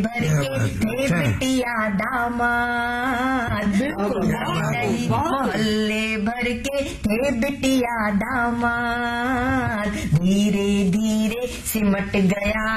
भर के थे बिटिया दामाद, मोहल्ले भर के थे बिटिया दामाद, धीरे धीरे सिमट गया